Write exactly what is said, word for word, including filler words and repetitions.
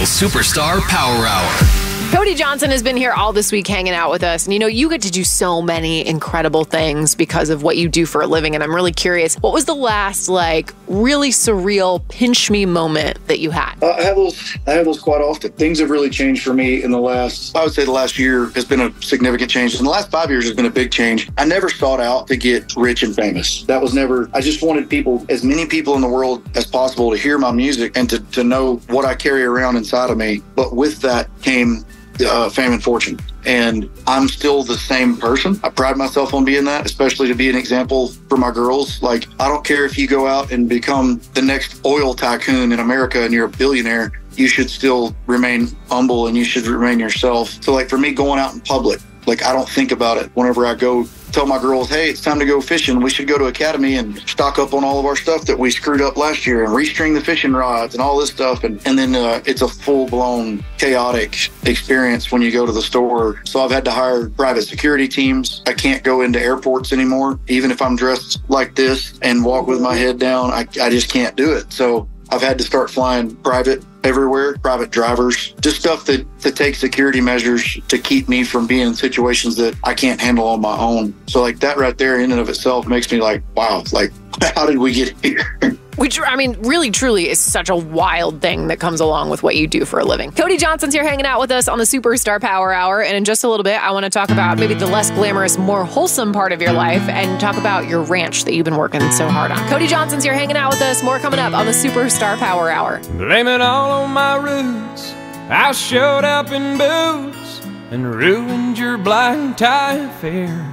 Superstar Power Hour. Cody Johnson has been here all this week hanging out with us. And you know, you get to do so many incredible things because of what you do for a living. And I'm really curious, what was the last, like, really surreal pinch me moment that you had? Uh, I have those I have those quite often. Things have really changed for me in the last, I would say the last year has been a significant change. In the last five years has been a big change. I never sought out to get rich and famous. That was never, I just wanted people, as many people in the world as possible, to hear my music and to, to know what I carry around inside of me. But with that came Uh, fame and fortune. And I'm still the same person. I pride myself on being that, especially to be an example for my girls. Like, I don't care if you go out and become the next oil tycoon in America and you're a billionaire, you should still remain humble and you should remain yourself. So like for me, going out in public, like I don't think about it whenever I go tell my girls, hey, it's time to go fishing. We should go to Academy and stock up on all of our stuff that we screwed up last year and restring the fishing rods and all this stuff. And, and then uh, it's a full-blown chaotic experience when you go to the store. So I've had to hire private security teams. I can't go into airports anymore, even if I'm dressed like this and walk with my head down. I, I just can't do it. So I've had to start flying private everywhere, private drivers, just stuff that to take security measures to keep me from being in situations that I can't handle on my own. So like that right there in and of itself makes me like, wow, like how did we get here? Which, I mean, really, truly is such a wild thing that comes along with what you do for a living. Cody Johnson's here hanging out with us on the Superstar Power Hour. And in just a little bit, I want to talk about maybe the less glamorous, more wholesome part of your life and talk about your ranch that you've been working so hard on. Cody Johnson's here hanging out with us. More coming up on the Superstar Power Hour. Blame it all on my roots. I showed up in boots and ruined your black tie affair.